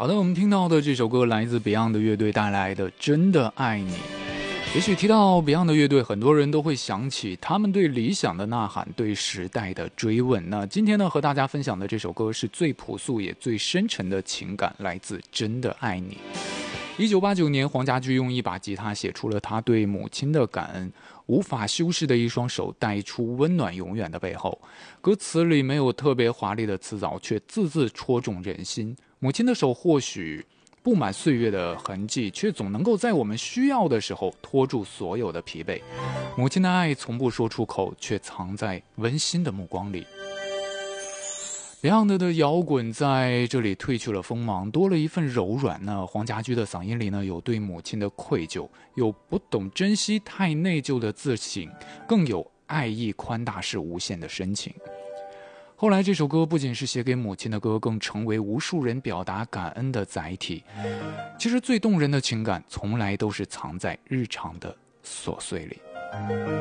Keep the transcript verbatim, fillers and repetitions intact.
好的，我们听到的这首歌来自 Beyond 的乐队带来的《真的爱你》。也许提到 Beyond 的乐队，很多人都会想起他们对理想的呐喊，对时代的追问。那今天呢，和大家分享的这首歌是最朴素也最深沉的情感，来自《真的爱你》。一九八九年，黄家驹用一把吉他写出了他对母亲的感恩，无法修饰的一双手带出温暖永远的背后。歌词里没有特别华丽的词藻，却字字戳中人心。母亲的手或许布满岁月的痕迹，却总能够在我们需要的时候拖住所有的疲惫。母亲的爱从不说出口，却藏在温馨的目光里。Beyond 的摇滚在这里褪去了锋芒，多了一份柔软。那黄家驹的嗓音里呢，有对母亲的愧疚，有不懂珍惜太内疚的自省，更有爱意宽大是无限的深情。后来这首歌不仅是写给母亲的歌，更成为无数人表达感恩的载体。其实最动人的情感从来都是藏在日常的琐碎里。